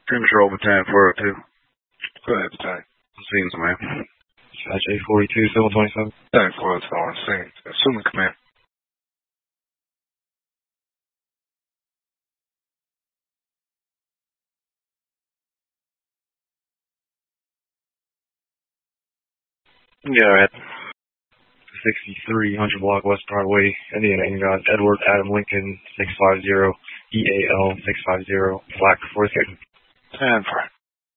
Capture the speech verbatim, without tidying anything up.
Control Battalion four oh two. Go ahead, Battalion. Seeing some, man. J forty-two, Civil twenty-seven. Battalion four oh two on scene. Assuming command. Yeah, right. sixty-three hundred block West Broadway, Indiana, Ingot, Edward Adam Lincoln, six five zero, E A L six five zero, Black four six. Stand for it.